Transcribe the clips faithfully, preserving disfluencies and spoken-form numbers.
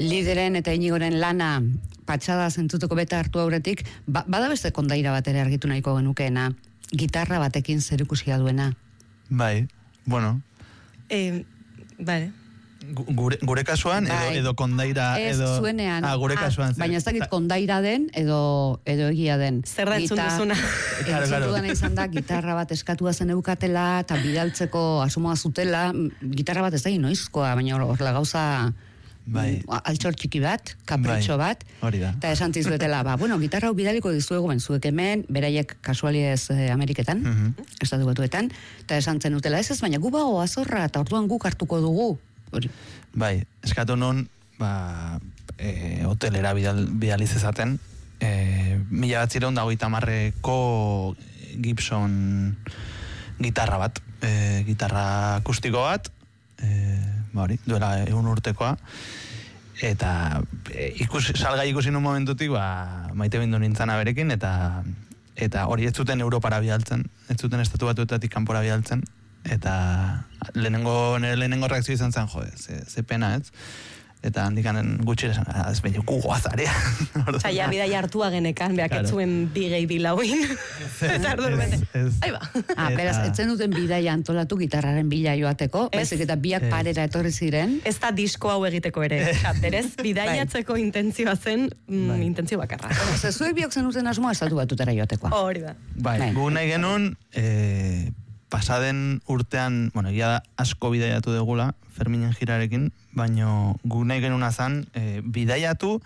Lideren eta Inigoren lana patxada zentzuteko beta hartu aurretik, ba, bada beste kondaira bat ere argitu nahiko genukeena, gitarra batekin zerikusia duena. Bai, bueno. Eh, vale. Gure, gure kasuan, edo, bai. edo kondaira, ez edo... zuenean. Ah, gure kasuan. Baina ez dakit kondaira den, edo, edo egia den. Zer da entzun duzuna? Claro, Entzun claro. dudana izan da, gitarra bat eskatua zen eukatela, eta bidaltzeko asumoa zutela, gitarra bat ez da inoizkoa, baina horrela gauza... Bai. Altxor txiki bat, kapritxo bai. bat, Hori da. eta esan zizuetela, ba, bueno, gitarra hau bidaliko dizuegu, ben, zuek hemen, beraiek kasualiez eh, Ameriketan, Mhm. estatu batuetan, eta esan zen utela, ez ez, baina gu bago azorra, eta orduan guk hartuko dugu. Hori. Bai, eskatu non, ba, e, hotelera bidal, bidaliz ezaten, e, mila bat zireun dago itamarreko Gibson gitarra bat, e, gitarra akustiko bat, e, ba hori, duela egun urtekoa, eta e, ikus, salgai ikusi nun momentutik, ba, maite bindu nintzana berekin, eta eta hori ez zuten Europara bidaltzen, ez zuten estatu batuetatik kanpora bidaltzen, eta lehenengo, nire lehenengo reakzio izan zen, jode, ze, ze pena, ez? Eta handikanen gutxi esan, ez baino kugoazarea. Osa, ja, bidai hartua genekan, behak Claro. etzuen bigei bilauin. Eta ardu bete. ez. Aiba. Ah, beraz, etzen duten bidaia antolatu gitarraren bila joateko, Ez. baizik eta biak Ez. parera etorri ziren. Ez da disko hau egiteko ere. Osa, berez, bidaiatzeko intentzioa zen, mm, Bai. intentzio bakarra. Ze zuek biok zenuten asmoa estatu batutera joatekoa. Hori da. Bai, Bai. gu nahi genuen, e, pasaden urtean, bueno, egia da asko bidaiatu degula, Ferminen jirarekin, baino gu nahi genuen azan, e, bidaiatu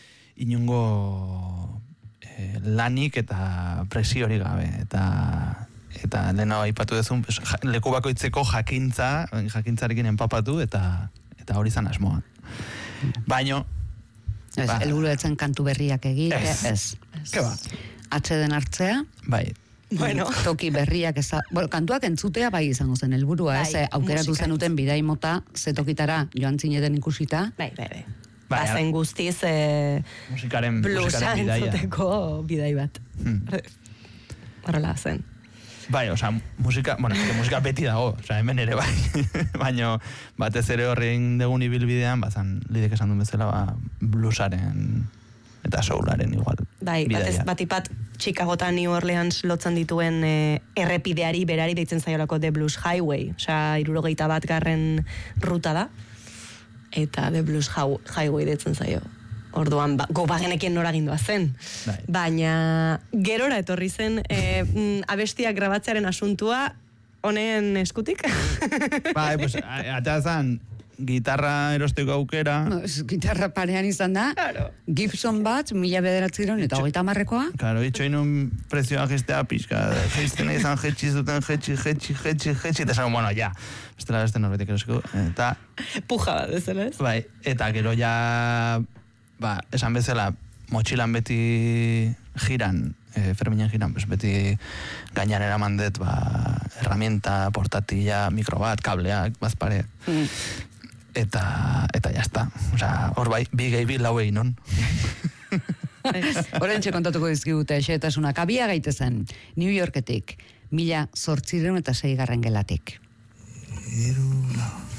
inungo e, lanik eta presiori gabe, eta eta lehena aipatu dezun, pues, ja, leku bakoitzeko jakintza, jakintzarekin empapatu, eta eta hori zan asmoa. Baino, Ez, ba. helburu etzen kantu berriak egin, Ez. ez. ke ba, Atxeden hartzea, bai, Bueno. toki berriak ez da, bueno, kantuak entzutea bai izango zen helburua, Bai, ez, eh, aukeratu musika zenuten bidai mota, ze tokitara joan zineten ikusita, Bai, bai, bai. Bai, Bazen guztiz eh, musikaren, bluesa musikaren bidaia. entzuteko bidai bat. Hmm. Horrela zen. Bai, osea, musika, bueno, que musika beti dago, osea, hemen ere bai. Baina batez ere horrein degun ibilbidean, bazan, lidek esan duen bezala, ba, bluesaren eta soularen igual. Bai, batez, bidaia. batipat Chicagotan New Orleans lotzen dituen eh, errepideari berari deitzen zaiolako The Blues Highway. Osea, hirurogeita bat garren ruta da. Eta The Blues How- Highway deitzen zaio. Orduan, ba, go bagenekien noragindua zen. Bai. Baina, gerora etorri zen, eh, mm, abestiak grabatzearen asuntua, honen eskutik? Bai, pues, atea zan, gitarra erosteko aukera, no, ez, gitarra parean izan da, Claro. Gibson bat, mila bederatziron eta hogeita marrekoa, claro, itxoinun prezioa gestea pixka, geizten izan jetxi zuten, jetxi, jetxi, jetxi, jetxi, eta esan, bueno, ja, bestela beste norbetik erosiko, eta, Puja bat, bezala, ez? bai, eta gero ja, ba, esan bezala, motxilan beti jiran, e, Ferminen jiran, pues beti gainan eraman dut, ba, herramienta, portatilla, mikro bat, kableak, bazpare, mm. eta, eta jazta, osea, hor bai, bi gehi bi lau egin non. Horentxe kontatuko dizkigute xehetasunak, abia gaitezen, New Yorketik, mila zortzireun eta seigarren gelatik. Irula.